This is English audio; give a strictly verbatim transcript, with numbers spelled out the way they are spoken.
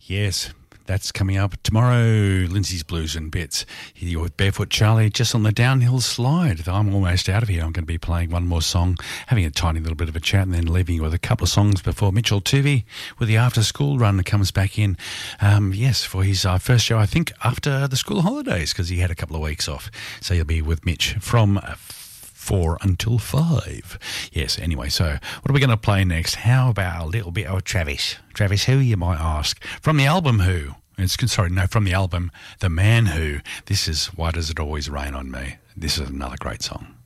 Yes, that's coming up tomorrow. Lindsay's Blues and Bits. You're with Barefoot Charlie just on the downhill slide. I'm almost out of here. I'm going to be playing one more song, having a tiny little bit of a chat, and then leaving you with a couple of songs before Mitchell Tuvey with the after school run comes back in. Um, yes, for his uh, first show, I think, after the school holidays, because he had a couple of weeks off. So you'll be with Mitch from Uh, four until five. Yes, anyway, so what are we going to play next? How about a little bit of Travis? Travis who, you might ask? From the album Who? It's Sorry, no, from the album The Man Who. This is Why Does It Always Rain on Me? This is another great song.